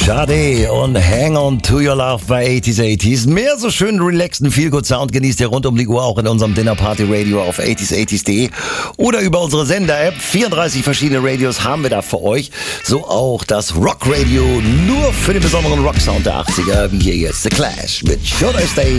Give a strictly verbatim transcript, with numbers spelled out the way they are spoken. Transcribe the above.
Sade und Hang On To Your Love bei achtziger achtziger. Mehr so schön relaxten Feel-Good-Sound genießt ihr rund um die Uhr auch in unserem Dinner-Party-Radio auf achtziger achtziger punkt de oder über unsere Sender-App. vierunddreißig verschiedene Radios haben wir da für euch. So auch das Rock-Radio nur für den besonderen Rock-Sound der achtziger, wie hier jetzt The Clash mit Should I Stay